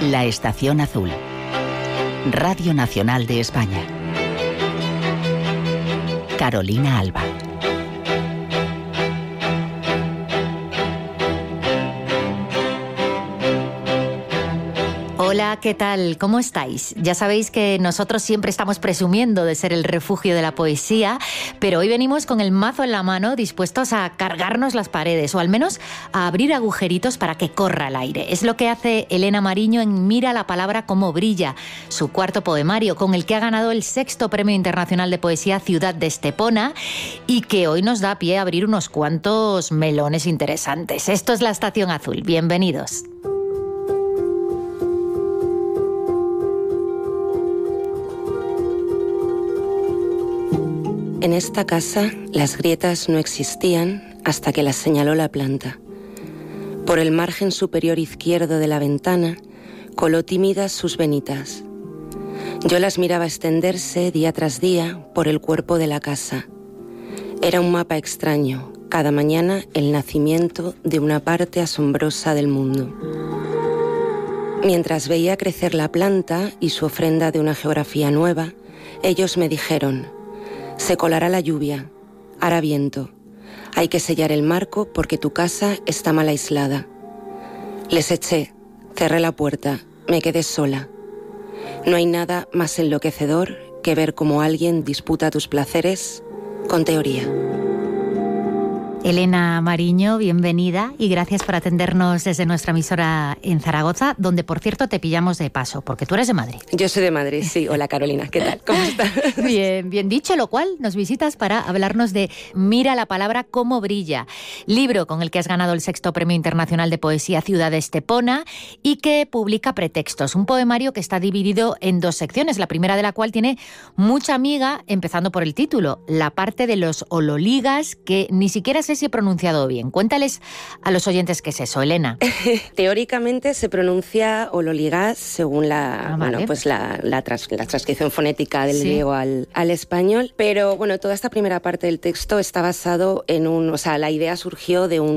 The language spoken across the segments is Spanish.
La Estación Azul. Radio Nacional de España. Carolina Alba. Hola, ¿qué tal? ¿Cómo estáis? Ya sabéis que nosotros siempre estamos presumiendo de ser el refugio de la poesía, pero hoy venimos con el mazo en la mano, dispuestos a cargarnos las paredes, o al menos a abrir agujeritos para que corra el aire. Es lo que hace Elena Mariño en Mira la palabra cómo brilla, su cuarto poemario, con el que ha ganado el 6º Premio Internacional de Poesía Ciudad de Estepona, y que hoy nos da pie a abrir unos cuantos melones interesantes. Esto es La Estación Azul. Bienvenidos. En esta casa, las grietas no existían hasta que las señaló la planta. Por el margen superior izquierdo de la ventana, coló tímidas sus venitas. Yo las miraba extenderse día tras día por el cuerpo de la casa. Era un mapa extraño, cada mañana el nacimiento de una parte asombrosa del mundo. Mientras veía crecer la planta y su ofrenda de una geografía nueva, ellos me dijeron: se colará la lluvia, hará viento. Hay que sellar el marco porque tu casa está mal aislada. Les eché, cerré la puerta, me quedé sola. No hay nada más enloquecedor que ver cómo alguien disputa tus placeres con teoría. Elena Mariño, bienvenida y gracias por atendernos desde nuestra emisora en Zaragoza, donde, por cierto, te pillamos de paso, porque tú eres de Madrid. Yo soy de Madrid, sí. Hola, Carolina, ¿qué tal? ¿Cómo estás? Bien, bien dicho, lo cual nos visitas para hablarnos de Mira la palabra cómo brilla, libro con el que has ganado el 6º Premio Internacional de Poesía Ciudad de Estepona y que publica Pretextos, un poemario que está dividido en 2 secciones, la primera de la cual tiene mucha amiga, empezando por el título, la parte de los ololigas, que ni siquiera sé si he pronunciado bien. Cuéntales a los oyentes qué es eso, Elena. Teóricamente se pronuncia ololigas según la transcripción fonética del griego al español, pero bueno, toda esta primera parte del texto está basado en la idea surgió de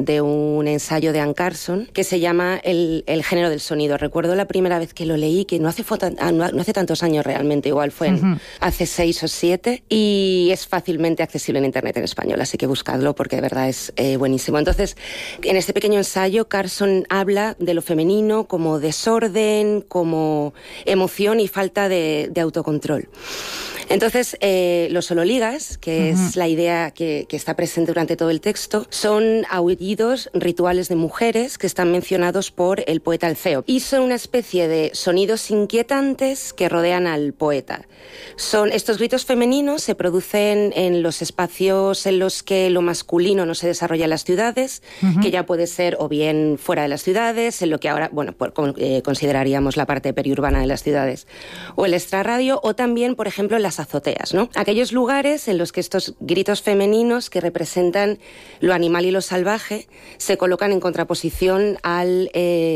un ensayo de Anne Carson que se llama el género del sonido. Recuerdo la primera vez que lo leí, que no hace tantos años realmente, igual fue hace 6 o 7, y es fácilmente accesible en internet en español, así que buscadlo porque de verdad es buenísimo. Entonces, en este pequeño ensayo, Carson habla de lo femenino como desorden, como emoción y falta de autocontrol. Entonces, los ololigas, que es la idea que está presente durante todo el texto, son aullidos rituales de mujeres que están mencionados por el poeta Alceo y son una especie de sonidos inquietantes que rodean al poeta. Estos gritos femeninos se producen en los espacios en los que lo masculino no se desarrolla en las ciudades, que ya puede ser o bien fuera de las ciudades, en lo que ahora consideraríamos la parte periurbana de las ciudades, o el extrarradio, o también, por ejemplo, en las azoteas, ¿no? Aquellos lugares en los que estos gritos femeninos que representan lo animal y lo salvaje se colocan en contraposición al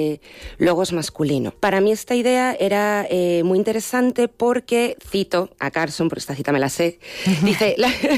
logos masculino. Para mí esta idea era muy interesante porque, cito a Carson, porque esta cita me la sé, dice...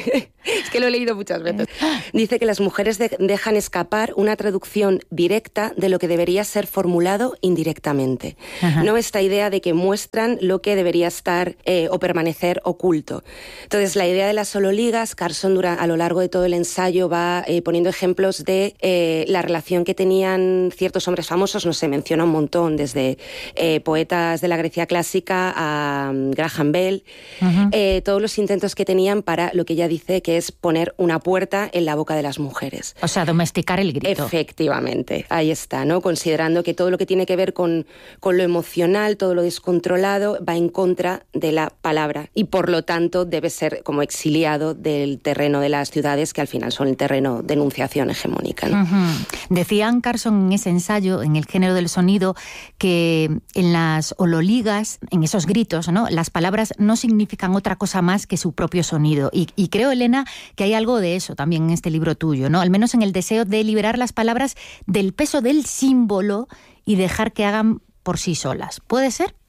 Es que lo he leído muchas veces. Dice que las mujeres dejan escapar una traducción directa de lo que debería ser formulado indirectamente. No esta idea de que muestran lo que debería estar o permanecer oculto. Entonces, la idea de las ololigas, Carson a lo largo de todo el ensayo va poniendo ejemplos de la relación que tenían ciertos hombres famosos, no sé, menciona un montón, desde poetas de la Grecia clásica a Graham Bell, todos los intentos que tenían para lo que ella dice que es poner una puerta en la boca de las mujeres. O sea, domesticar el grito. Efectivamente, ahí está, ¿no? Considerando que todo lo que tiene que ver con lo emocional, todo lo descontrolado, va en contra de la palabra y por lo tanto debe ser como exiliado del terreno de las ciudades, que al final son el terreno de enunciación hegemónica, ¿no? Decía Anne Carson en ese ensayo, en el género del sonido, que en las ololigas, en esos gritos, ¿no?, las palabras no significan otra cosa más que su propio sonido. Y creo, Elena, que hay algo de eso también en este libro tuyo, ¿no? Al menos en el deseo de liberar las palabras del peso del símbolo y dejar que hagan por sí solas. ¿Puede ser?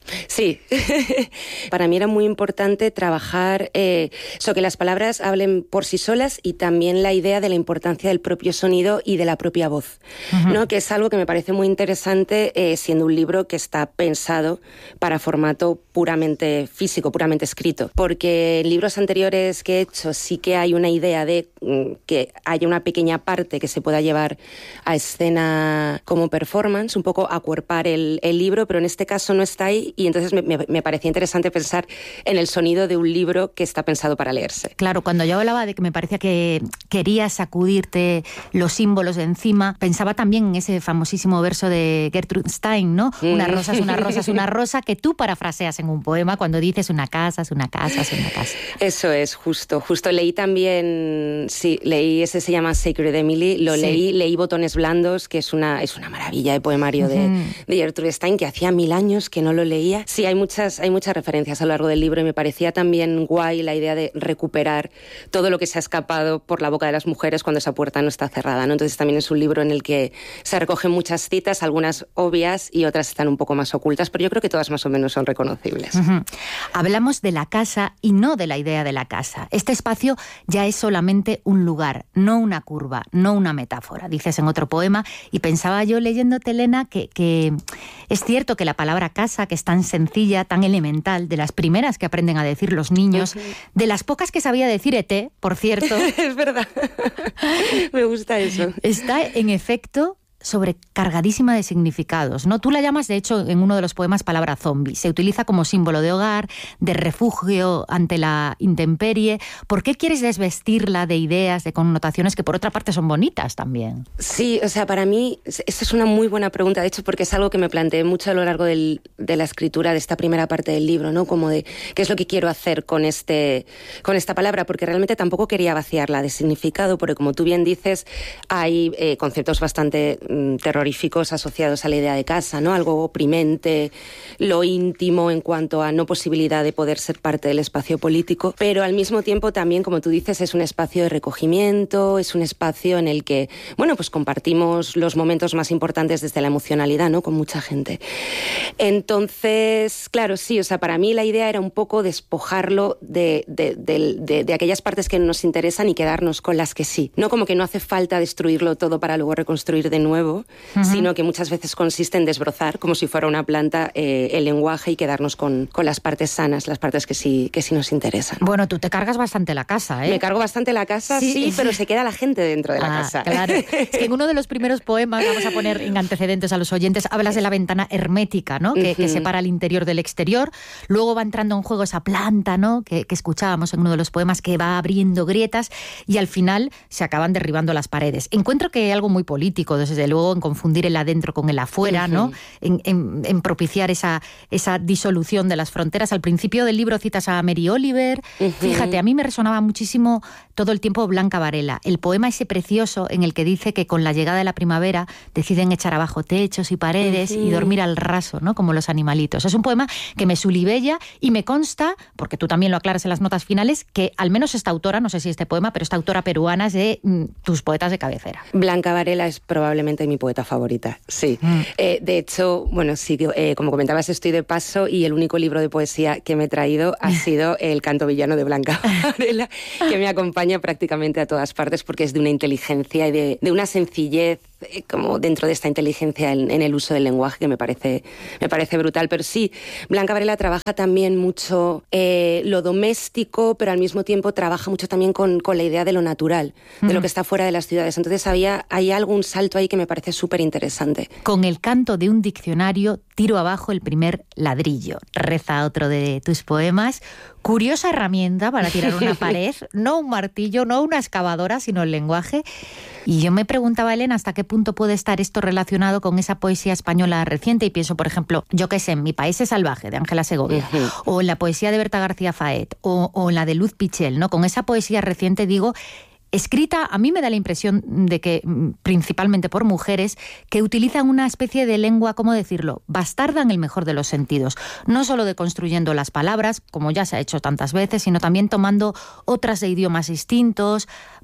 Sí, para mí era muy importante trabajar que las palabras hablen por sí solas y también la idea de la importancia del propio sonido y de la propia voz, ¿no? Que es algo que me parece muy interesante siendo un libro que está pensado para formato puramente físico, puramente escrito, porque en libros anteriores que he hecho sí que hay una idea de que haya una pequeña parte que se pueda llevar a escena como performance, un poco acuerpar el libro, pero en este caso no está ahí. Y entonces me parecía interesante pensar en el sonido de un libro que está pensado para leerse. Claro, cuando yo hablaba de que me parecía que querías sacudirte los símbolos de encima, pensaba también en ese famosísimo verso de Gertrude Stein, ¿no? Una rosa es una rosa es una rosa, que tú parafraseas en un poema cuando dices una casa es una casa es una casa. Eso es, justo leí también, sí, leí ese, se llama Sacred Emily, leí Botones Blandos, que es una maravilla de poemario de Gertrude Stein, que hacía 1000 años que no lo leía. Sí, hay muchas referencias a lo largo del libro y me parecía también guay la idea de recuperar todo lo que se ha escapado por la boca de las mujeres cuando esa puerta no está cerrada, ¿no? Entonces también es un libro en el que se recogen muchas citas, algunas obvias y otras están un poco más ocultas, pero yo creo que todas más o menos son reconocibles. Hablamos de la casa y no de la idea de la casa. Este espacio ya es solamente un lugar, no una curva, no una metáfora, dices en otro poema, y pensaba yo leyéndote, Elena, que es cierto que la palabra casa, que es tan sencilla, tan elemental, de las primeras que aprenden a decir los niños, de las pocas que sabía decir ET, por cierto. Es verdad. Me gusta eso. Está, en efecto, sobrecargadísima de significados, ¿no? Tú la llamas, de hecho, en uno de los poemas, palabra zombie. Se utiliza como símbolo de hogar, de refugio ante la intemperie. ¿Por qué quieres desvestirla de ideas, de connotaciones que por otra parte son bonitas también? Sí, o sea, para mí esta es una muy buena pregunta, de hecho, porque es algo que me planteé mucho a lo largo de la escritura de esta primera parte del libro, ¿no? Como de qué es lo que quiero hacer con esta palabra, porque realmente tampoco quería vaciarla de significado, porque como tú bien dices, hay conceptos bastante terroríficos asociados a la idea de casa, ¿no? Algo oprimente, lo íntimo en cuanto a no posibilidad de poder ser parte del espacio político, pero al mismo tiempo también, como tú dices, es un espacio de recogimiento, es un espacio en el que, bueno, pues compartimos los momentos más importantes desde la emocionalidad, ¿no? Con mucha gente. Entonces, claro, sí, o sea, para mí la idea era un poco despojarlo de aquellas partes que no nos interesan y quedarnos con las que sí. No como que no hace falta destruirlo todo para luego reconstruir de nuevo, sino que muchas veces consiste en desbrozar, como si fuera una planta, el lenguaje y quedarnos con las partes sanas, las partes que sí nos interesan. Bueno, tú te cargas bastante la casa, ¿eh? Me cargo bastante la casa, sí, pero se queda la gente dentro de la casa. Claro. Es que en uno de los primeros poemas, vamos a poner en antecedentes a los oyentes, hablas de la ventana hermética, ¿no? Que separa el interior del exterior. Luego va entrando en juego esa planta, ¿no? Que escuchábamos en uno de los poemas, que va abriendo grietas y al final se acaban derribando las paredes. Encuentro que hay algo muy político, desde luego, en confundir el adentro con el afuera, ¿no? En propiciar esa disolución de las fronteras. Al principio del libro citas a Mary Oliver. Fíjate, a mí me resonaba muchísimo todo el tiempo Blanca Varela. El poema ese precioso en el que dice que con la llegada de la primavera deciden echar abajo techos y paredes y dormir al raso, ¿no? Como los animalitos. Es un poema que me sulibella y me consta, porque tú también lo aclaras en las notas finales, que al menos esta autora, no sé si este poema, pero esta autora peruana es de tus poetas de cabecera. Blanca Varela es probablemente mi poeta favorita, sí. De hecho, bueno, sí, como comentabas, estoy de paso y el único libro de poesía que me he traído ha sido El canto villano de Blanca Varela, que me acompaña prácticamente a todas partes porque es de una inteligencia y de una sencillez como dentro de esta inteligencia en el uso del lenguaje que me parece brutal. Pero sí, Blanca Varela trabaja también mucho lo doméstico, pero al mismo tiempo trabaja mucho también con la idea de lo natural, de lo que está fuera de las ciudades. Entonces hay algún salto ahí que me parece súper interesante. Con el canto de un diccionario tiro abajo el primer ladrillo, reza otro de tus poemas. Curiosa herramienta para tirar una pared, no un martillo, no una excavadora, sino el lenguaje. Y yo me preguntaba, Elena, ¿hasta qué punto puede estar esto relacionado con esa poesía española reciente? Y pienso, por ejemplo, yo qué sé, en Mi país es salvaje, de Ángela Segovia, o en la poesía de Berta García Faet, o en la de Luz Pichel, ¿no? Con esa poesía reciente, digo, escrita, a mí me da la impresión de que, principalmente por mujeres, que utilizan una especie de lengua, ¿cómo decirlo?, bastarda en el mejor de los sentidos. No solo deconstruyendo las palabras, como ya se ha hecho tantas veces, sino también tomando otras de idiomas distintos,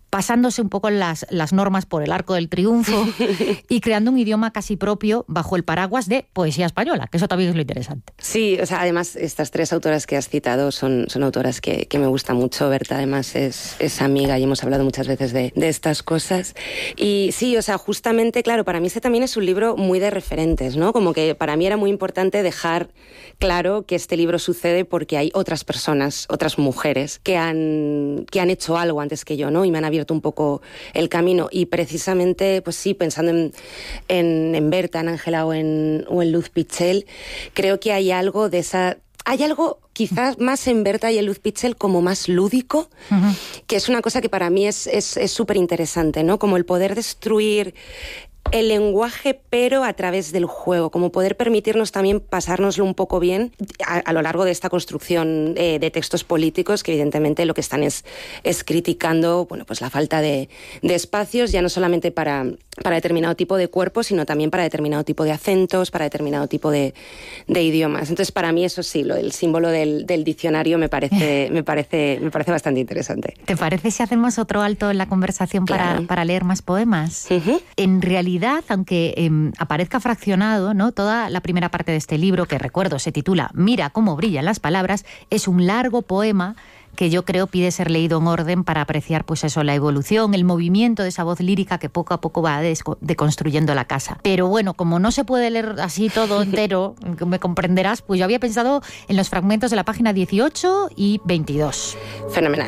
pasándose un poco las normas por el arco del triunfo y creando un idioma casi propio bajo el paraguas de poesía española, que eso también es lo interesante. Sí, o sea, además estas tres autoras que has citado son autoras que me gusta mucho. Berta además es amiga y hemos hablado muchas veces de estas cosas. Y sí, o sea, justamente, claro, para mí este también es un libro muy de referentes, ¿no? Como que para mí era muy importante dejar claro que este libro sucede porque hay otras personas, otras mujeres que han hecho algo antes que yo, ¿no? Y me han abierto un poco el camino. Y precisamente, pues sí, pensando en Berta, en Ángela o en Luz Pichel, creo que hay algo de esa... Hay algo quizás más en Berta y en Luz Pichel como más lúdico, que es una cosa que para mí es súper interesante, ¿no? Como el poder destruir el lenguaje, pero a través del juego, como poder permitirnos también pasárnoslo un poco bien a lo largo de esta construcción de textos políticos, que evidentemente lo que están es criticando, bueno, pues la falta de espacios, ya no solamente para determinado tipo de cuerpos, sino también para determinado tipo de acentos, para determinado tipo de idiomas. Entonces, para mí eso sí, el símbolo del diccionario me parece bastante interesante. ¿Te parece si hacemos otro alto en la conversación para leer más poemas? Uh-huh. En realidad, aunque aparezca fraccionado, ¿no? Toda la primera parte de este libro, que recuerdo se titula Mira cómo brillan las palabras, es un largo poema que yo creo pide ser leído en orden para apreciar, pues eso, la evolución, el movimiento de esa voz lírica que poco a poco va deconstruyendo la casa. Pero bueno, como no se puede leer así todo entero, me comprenderás, pues yo había pensado en los fragmentos de la página 18 y 22. Fenomenal.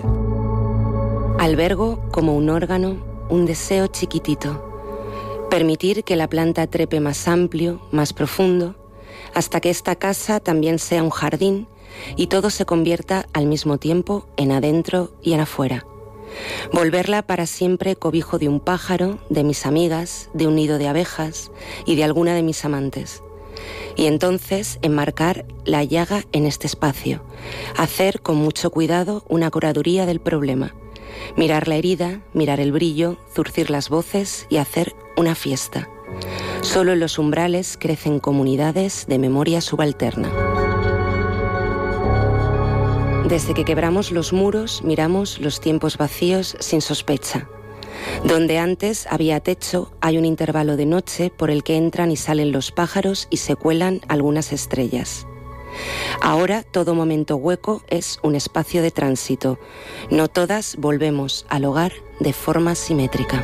Albergo como un órgano, un deseo chiquitito. Permitir que la planta trepe más amplio, más profundo, hasta que esta casa también sea un jardín y todo se convierta al mismo tiempo en adentro y en afuera. Volverla para siempre cobijo de un pájaro, de mis amigas, de un nido de abejas y de alguna de mis amantes. Y entonces enmarcar la llaga en este espacio, hacer con mucho cuidado una curaduría del problema, mirar la herida, mirar el brillo, zurcir las voces y hacer una fiesta. Solo en los umbrales crecen comunidades de memoria subalterna. Desde que quebramos los muros, miramos los tiempos vacíos sin sospecha. Donde antes había techo, hay un intervalo de noche por el que entran y salen los pájaros y se cuelan algunas estrellas. Ahora todo momento hueco es un espacio de tránsito. No todas volvemos al hogar de forma simétrica.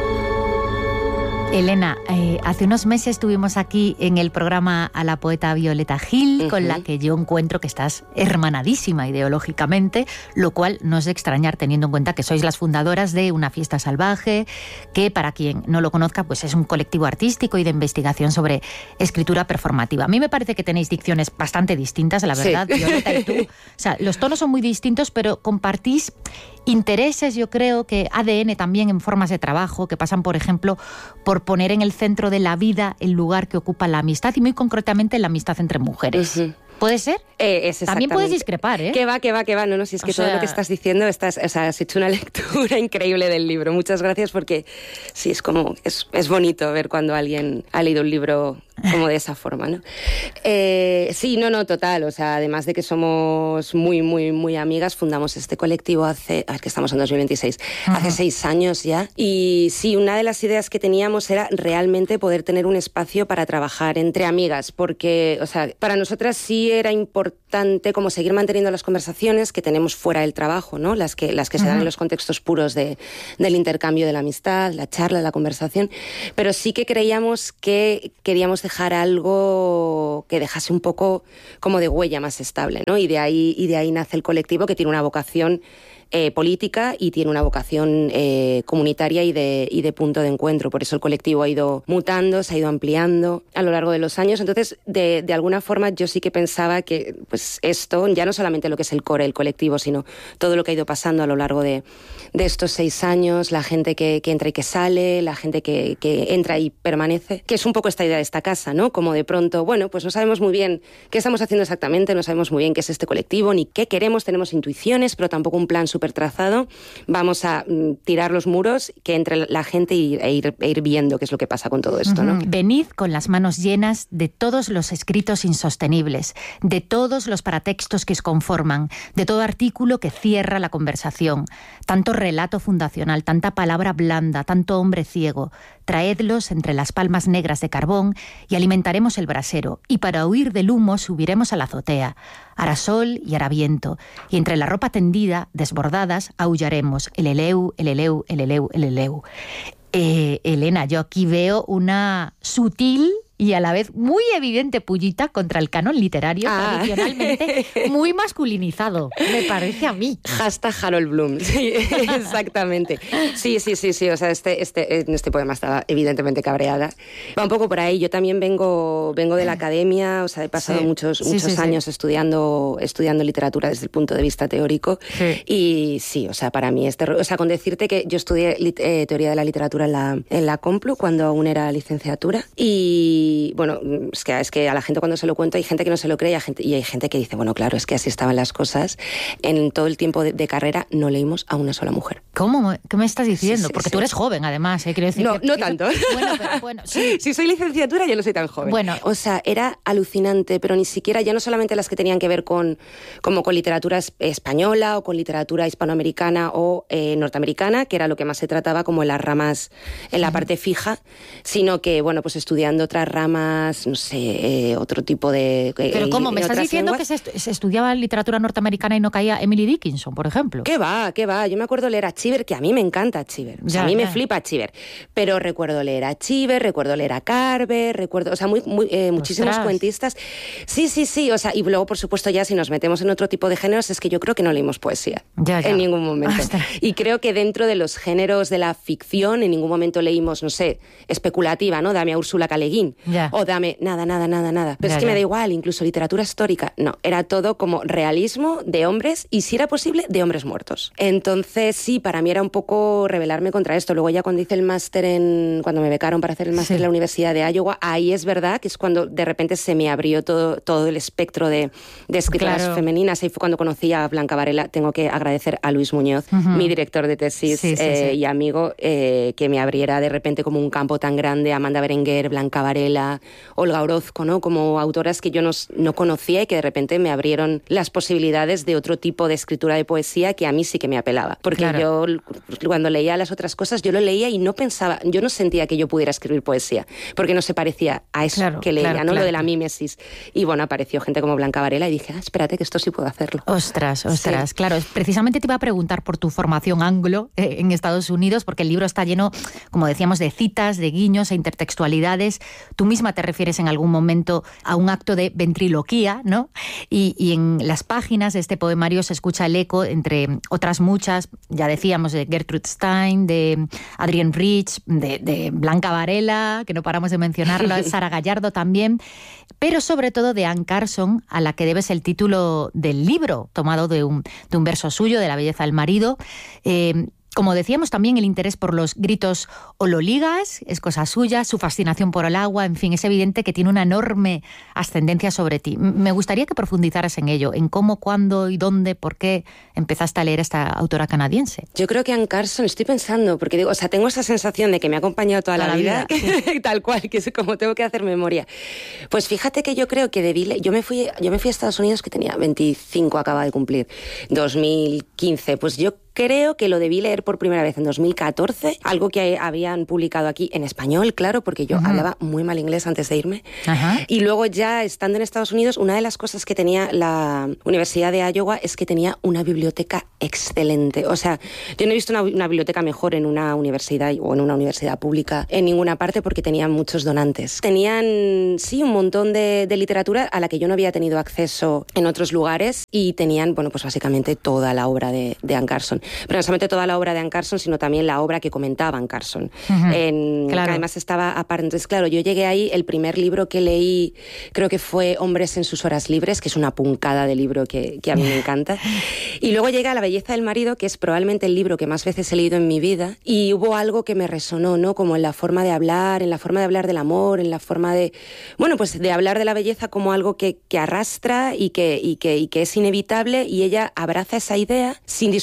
Elena, hace unos meses tuvimos aquí en el programa a la poeta Violeta Gil, con la que yo encuentro que estás hermanadísima ideológicamente, lo cual no es de extrañar teniendo en cuenta que sois las fundadoras de Una Fiesta Salvaje, que para quien no lo conozca, pues es un colectivo artístico y de investigación sobre escritura performativa. A mí me parece que tenéis dicciones bastante distintas, la verdad, sí. Violeta y tú. O sea, los tonos son muy distintos, pero compartís intereses, yo creo que ADN también en formas de trabajo, que pasan, por ejemplo, por poner en el centro de la vida el lugar que ocupa la amistad y muy concretamente la amistad entre mujeres. Uh-huh. ¿Puede ser? También puedes discrepar, ¿eh? Que va. No, si es que todo lo que estás diciendo, has hecho una lectura increíble del libro. Muchas gracias porque sí, es bonito ver cuando alguien ha leído un libro como de esa forma, ¿no? Sí, total. O sea, además de que somos muy, muy, muy amigas, fundamos este colectivo que estamos en 2026, hace 6 años ya. Y sí, una de las ideas que teníamos era realmente poder tener un espacio para trabajar entre amigas, porque, o sea, para nosotras sí era importante como seguir manteniendo las conversaciones que tenemos fuera del trabajo, ¿no? Las que se dan en los contextos puros del intercambio de la amistad, la charla, la conversación, pero sí que creíamos que queríamos dejar algo que dejase un poco como de huella más estable, ¿no? Y de ahí nace el colectivo, que tiene una vocación política y tiene una vocación comunitaria y de punto de encuentro. Por eso el colectivo ha ido mutando, se ha ido ampliando a lo largo de los años. Entonces, de alguna forma, yo sí que pensaba que pues esto, ya no solamente lo que es el core del colectivo, sino todo lo que ha ido pasando a lo largo de estos 6 años, la gente que entra y que sale, la gente que entra y permanece, que es un poco esta idea de esta casa, ¿no? Como de pronto, bueno, pues no sabemos muy bien qué estamos haciendo exactamente, no sabemos muy bien qué es este colectivo, ni qué queremos, tenemos intuiciones, pero tampoco un plan súper súper trazado, vamos a tirar los muros, que entre la gente e ir viendo qué es lo que pasa con todo esto, ¿no? Venid con las manos llenas de todos los escritos insostenibles, de todos los paratextos que os conforman, de todo artículo que cierra la conversación, tanto relato fundacional, tanta palabra blanda, tanto hombre ciego. Traedlos entre las palmas negras de carbón y alimentaremos el brasero, y para huir del humo subiremos a la azotea. Hará sol y hará viento, y entre la ropa tendida, desbordadas, aullaremos el eleu, el eleu, el eleu, el eleu. Elena, yo aquí veo una sutil y a la vez muy evidente pullita contra el canon literario tradicionalmente muy masculinizado, me parece a mí. Hashtag Harold Bloom, sí, exactamente. Sí, o sea, en este poema estaba evidentemente cabreada. Va un poco por ahí, yo también vengo de la academia, o sea, he pasado muchos años estudiando literatura desde el punto de vista teórico, y sí, o sea, para mí o sea, con decirte que yo estudié teoría de la literatura en la Complu cuando aún era licenciatura, y bueno, es que a la gente cuando se lo cuento hay gente que no se lo cree y hay gente que dice, bueno, claro, es que así estaban las cosas. En todo el tiempo de carrera no leímos a una sola mujer. ¿Cómo? ¿Qué me estás diciendo? Porque tú eres joven, además, quiero decir. No tanto. Bueno, sí. Si soy licenciatura, ya no soy tan joven. Bueno. O sea, era alucinante, pero ni siquiera, ya no solamente las que tenían que ver con literatura española o con literatura hispanoamericana o norteamericana, que era lo que más se trataba como en las ramas, en la parte fija, sino que, bueno, pues estudiando otras ramas, no sé, otro tipo de... ¿Pero cómo? ¿Me estás diciendo que se estudiaba literatura norteamericana y no caía Emily Dickinson, por ejemplo? ¿Qué va? Yo me acuerdo leer a Cheever, que a mí me encanta Cheever. O sea, a mí me flipa Cheever. Pero recuerdo leer a Cheever, recuerdo leer a Carver, o sea, muchísimos cuentistas. Sí, o sea, y luego, por supuesto, ya si nos metemos en otro tipo de géneros, es que yo creo que no leímos poesía en ningún momento. Y creo que dentro de los géneros de la ficción, en ningún momento leímos, no sé, especulativa, ¿no? Dame a Úrsula K. Le Guin. O dame nada. Pero es que me da igual, incluso literatura histórica. No, era todo como realismo de hombres y, si era posible, de hombres muertos. Entonces, sí, para mí era un poco rebelarme contra esto. Luego ya cuando hice el máster cuando me becaron para hacer el máster en la Universidad de Iowa, ahí es verdad que es cuando de repente se me abrió todo el espectro de escritoras femeninas. Ahí fue cuando conocí a Blanca Varela. Tengo que agradecer a Luis Muñoz, mi director de tesis y amigo, que me abriera de repente como un campo tan grande. Amanda Berenguer, Blanca Varela, Olga Orozco, ¿no? Como autoras que yo no conocía y que de repente me abrieron las posibilidades de otro tipo de escritura de poesía que a mí sí que me apelaba. Porque yo cuando leía las otras cosas, yo lo leía y no pensaba, yo no sentía que yo pudiera escribir poesía, porque no se parecía a eso que leía, ¿no? Lo de la mímesis. Y bueno, apareció gente como Blanca Varela y dije, espérate que esto sí puedo hacerlo. Ostras, claro. Precisamente te iba a preguntar por tu formación anglo en Estados Unidos, porque el libro está lleno, como decíamos, de citas, de guiños e intertextualidades. Tú misma te refieres en algún momento a un acto de ventriloquía, ¿no? Y en las páginas de este poemario se escucha el eco, entre otras muchas, ya decíamos, de Gertrude Stein, de Adrienne Rich, de Blanca Varela, que no paramos de mencionarlo, Sara Gallardo también, pero sobre todo de Anne Carson, a la que debes el título del libro, tomado de un verso suyo, de La belleza del marido. Como decíamos, también el interés por los gritos ololigas es cosa suya, su fascinación por el agua, en fin, es evidente que tiene una enorme ascendencia sobre ti. Me gustaría que profundizaras en ello, en cómo, cuándo y dónde, por qué empezaste a leer a esta autora canadiense. Yo creo que Anne Carson, estoy pensando, porque digo, o sea, tengo esa sensación de que me ha acompañado toda la vida. Tal cual, que es como tengo que hacer memoria. Pues fíjate que yo creo que yo me fui a Estados Unidos, que tenía 25, acaba de cumplir, 2015, pues yo creo que lo debí leer por primera vez en 2014, algo que habían publicado aquí en español, claro, porque yo hablaba muy mal inglés antes de irme. Y luego ya estando en Estados Unidos, una de las cosas que tenía la Universidad de Iowa es que tenía una biblioteca excelente. O sea, yo no he visto una biblioteca mejor en una universidad o en una universidad pública en ninguna parte, porque tenían muchos donantes. Tenían, sí, un montón de literatura a la que yo no había tenido acceso en otros lugares, y tenían, bueno, pues básicamente toda la obra de Anne Carson. Pero no solamente toda la obra de Anne Carson, sino también la obra que comentaba Anne Carson. Claro. Además estaba aparte. Entonces, claro, yo llegué ahí, el primer libro que leí creo que fue Hombres en sus horas libres, que es una puncada de libro que a mí me encanta. Y luego llegué a La belleza del marido, que es probablemente el libro que más veces he leído en mi vida, y hubo algo que me resonó, ¿no? Como en la forma de hablar, del amor, en la forma de, bueno, pues de hablar de la belleza como algo que arrastra y que es inevitable, y ella abraza esa idea sin disculparse,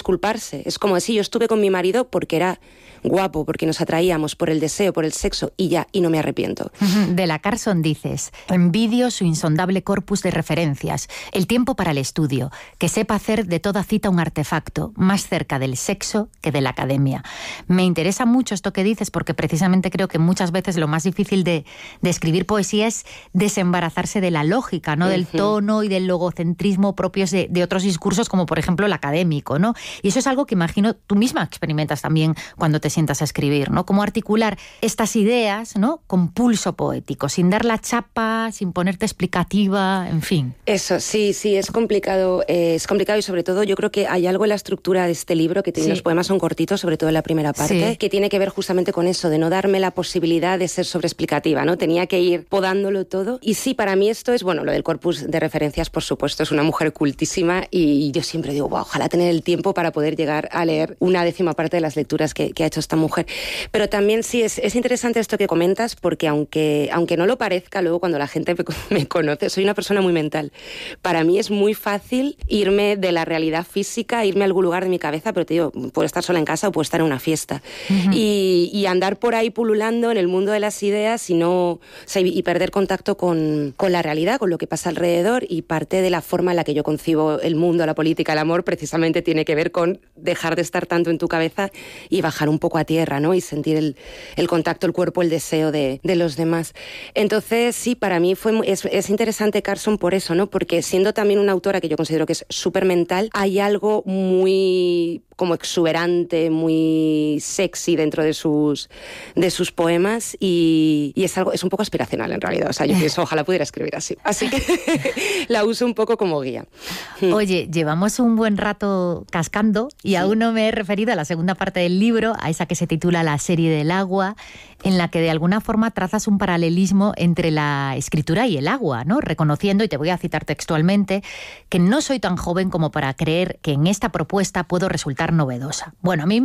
base. Es como decir, yo estuve con mi marido porque era guapo, porque nos atraíamos por el deseo, por el sexo, y ya, y no me arrepiento. De la Carson dices: envidio su insondable corpus de referencias, el tiempo para el estudio, que sepa hacer de toda cita un artefacto, más cerca del sexo que de la academia. Me interesa mucho esto que dices, porque precisamente creo que muchas veces lo más difícil de escribir poesía es desembarazarse de la lógica, ¿no? Del tono y del logocentrismo propios de otros discursos, como por ejemplo el académico, ¿no? Y eso es algo que imagino tú misma experimentas también cuando te sientas a escribir, ¿no? Cómo articular estas ideas, ¿no? Con pulso poético, sin dar la chapa, sin ponerte explicativa, en fin. Eso, sí, es complicado y sobre todo yo creo que hay algo en la estructura de este libro que tiene, los poemas son cortitos, sobre todo en la primera parte, que tiene que ver justamente con eso, de no darme la posibilidad de ser sobreexplicativa, ¿no? Tenía que ir podándolo todo. Y sí, para mí esto es, bueno, lo del corpus de referencias, por supuesto, es una mujer cultísima y yo siempre digo, wow, ojalá tener el tiempo para poder llegar a leer una 10ª parte de las lecturas que ha hecho esta mujer. Pero también sí, es interesante esto que comentas, porque aunque no lo parezca, luego cuando la gente me conoce, soy una persona muy mental. Para mí es muy fácil irme de la realidad física, irme a algún lugar de mi cabeza, pero te digo, puedo estar sola en casa o puedo estar en una fiesta. Y andar por ahí pululando en el mundo de las ideas y perder contacto con la realidad, con lo que pasa alrededor, y parte de la forma en la que yo concibo el mundo, la política, el amor, precisamente tiene que ver con dejar de estar tanto en tu cabeza y bajar un poco a tierra, ¿no? Y sentir el contacto, el cuerpo, el deseo de los demás. Entonces, sí, para mí es interesante Carson por eso, ¿no? Porque siendo también una autora que yo considero que es súper mental, hay algo muy como exuberante, muy sexy dentro de sus poemas y es un poco aspiracional en realidad. O sea, yo pienso, ojalá pudiera escribir así. Así que la uso un poco como guía. Oye, llevamos un buen rato cascando y aún no me he referido a la segunda parte del libro, a esa que se titula La serie del agua, en la que de alguna forma trazas un paralelismo entre la escritura y el agua, ¿no? Reconociendo, y te voy a citar textualmente, que no soy tan joven como para creer que en esta propuesta puedo resultar novedosa. Bueno, a mí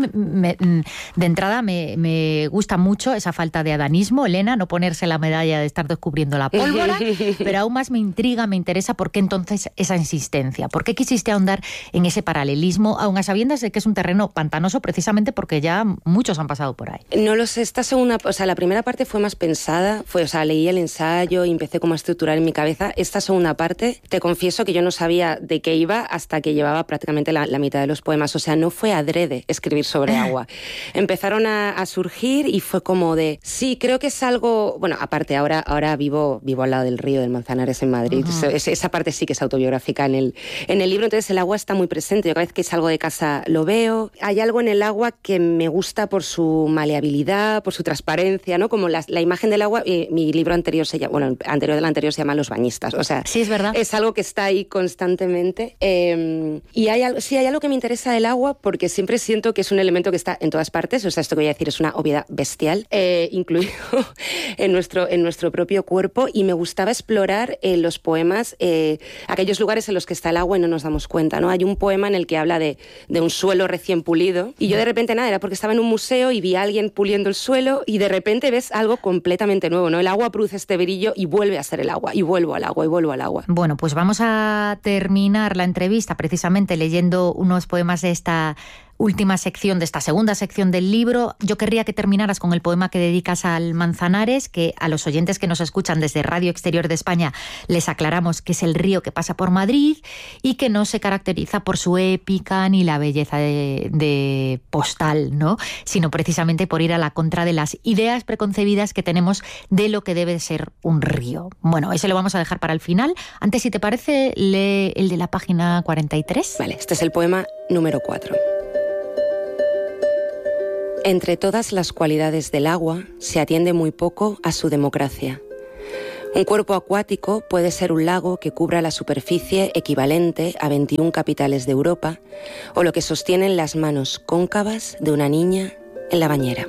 de entrada me gusta mucho esa falta de adanismo, Elena, no ponerse la medalla de estar descubriendo la pólvora, pero aún más me intriga, me interesa por qué entonces esa insistencia, por qué quisiste ahondar en ese paralelismo, aun a sabiendas de que es un terreno pantanoso precisamente porque ya muchos han pasado por ahí. No lo sé, la primera parte fue más pensada, leí el ensayo y empecé como a estructurar en mi cabeza. Esta segunda parte, te confieso que yo no sabía de qué iba hasta que llevaba prácticamente la mitad de los poemas, o sea, no fue adrede escribir sobre agua. Empezaron a surgir y fue como de, sí, creo que es algo, bueno, aparte ahora vivo al lado del río del Manzanares en Madrid, esa parte sí que es autobiográfica en el libro, entonces el agua está muy presente, yo cada vez que salgo de casa lo veo, hay algo en el agua que me gusta por su maleabilidad, por su transparencia, ¿no? Como la imagen del agua, mi libro anterior anterior del anterior se llama Los bañistas, o sea, sí, es verdad. Es algo que está ahí constantemente y hay algo que me interesa del agua porque siempre siento que es un elemento que está en todas partes, o sea, esto que voy a decir es una obviedad bestial, incluido en nuestro propio cuerpo, y me gustaba explorar en los poemas aquellos lugares en los que está el agua y no nos damos cuenta, ¿no? Hay un poema en el que habla de un suelo recién pulido y yo de repente era porque estaba en un museo y vi a alguien puliendo el suelo y de repente ves algo completamente nuevo, ¿no? El agua produce este brillo y vuelve a ser el agua, y vuelvo al agua, y vuelvo al agua. Bueno, pues vamos a terminar la entrevista precisamente leyendo unos poemas de esta última sección, de esta segunda sección del libro. Yo querría que terminaras con el poema que dedicas al Manzanares, que a los oyentes que nos escuchan desde Radio Exterior de España les aclaramos que es el río que pasa por Madrid y que no se caracteriza por su épica ni la belleza de postal, ¿no? Sino precisamente por ir a la contra de las ideas preconcebidas que tenemos de lo que debe ser un río. Bueno, ese lo vamos a dejar para el final. Antes, si te parece, lee el de la página 43. Vale, este es el poema número 4. Entre todas las cualidades del agua, se atiende muy poco a su democracia. Un cuerpo acuático puede ser un lago que cubra la superficie equivalente a 21 capitales de Europa, o lo que sostienen las manos cóncavas de una niña en la bañera.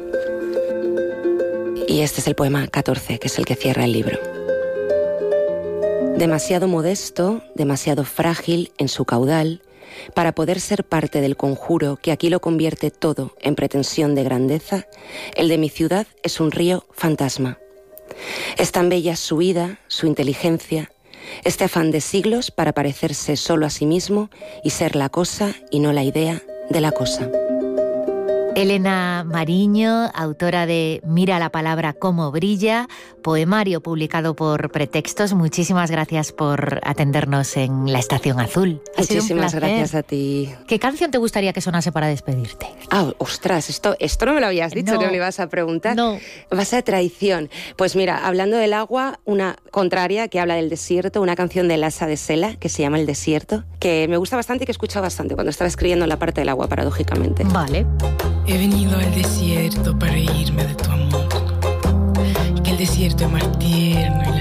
Y este es el poema 14, que es el que cierra el libro. Demasiado modesto, demasiado frágil en su caudal, para poder ser parte del conjuro que aquí lo convierte todo en pretensión de grandeza, el de mi ciudad es un río fantasma. Es tan bella su vida, su inteligencia, este afán de siglos para parecerse solo a sí mismo y ser la cosa y no la idea de la cosa. Elena Mariño, autora de Mira la palabra cómo brilla, poemario publicado por Pretextos. Muchísimas gracias por atendernos en la Estación Azul. Muchísimas gracias a ti. ¿Qué canción te gustaría que sonase para despedirte? Ostras, esto no me lo habías dicho, que me ibas a preguntar. No. Vas a traición. Pues mira, hablando del agua, una contraria que habla del desierto, una canción de Lhasa de Sela que se llama El desierto, que me gusta bastante y que he escuchado bastante cuando estaba escribiendo la parte del agua, paradójicamente. Vale. He venido al desierto para reírme de tu amor, y que el desierto es más tierno